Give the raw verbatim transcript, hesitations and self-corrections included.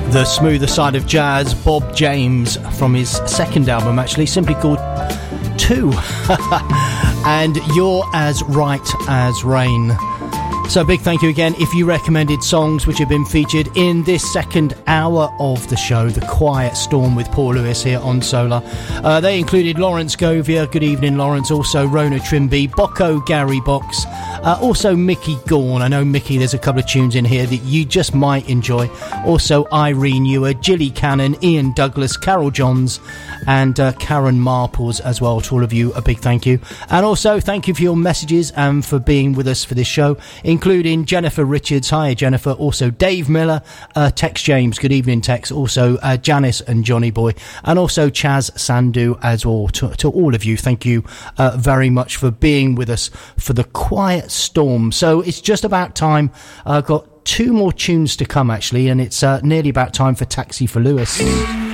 The smoother side of jazz, Bob James, from his second album, actually, simply called Two. And You're As Right As Rain. So big thank you again if you recommended songs which have been featured in this second hour of the show, The Quiet Storm with Paul Lewis here on Solar. Uh, they included Lawrence Govia, good evening Lawrence, also Rona Trimby, Bocco Gary Box, uh, also Mickey Gorn. I know Mickey, there's a couple of tunes in here that you just might enjoy. Also Irene Ewer, Gilly Cannon, Ian Douglas, Carol Johns and uh, Karen Marples as well. To all of you, a big thank you. And also thank you for your messages and for being with us for this show, including Jennifer Richards. Hi Jennifer. Also Dave Miller, uh, Tex James, good evening Tex. Also uh, Janice and Johnny Boy, and also Chaz Sandhu as well. To, to all of you, thank you uh, very much for being with us for The Quiet Storm. So it's just about time. I've uh, got two more tunes to come actually, and it's uh, nearly about time for Taxi for Lewis.